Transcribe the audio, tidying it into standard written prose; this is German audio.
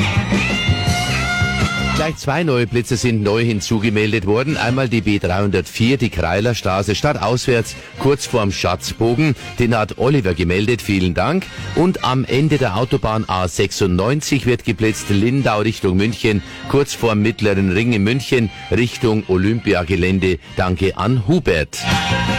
Gleich 2 neue Blitzer sind neu hinzugemeldet worden. Einmal die B304, die Kreilerstraße, stadtauswärts, kurz vorm Schatzbogen. Den hat Oliver gemeldet, vielen Dank. Und am Ende der Autobahn A96 wird geblitzt, Lindau Richtung München, kurz vorm Mittleren Ring in München, Richtung Olympiagelände. Danke an Hubert.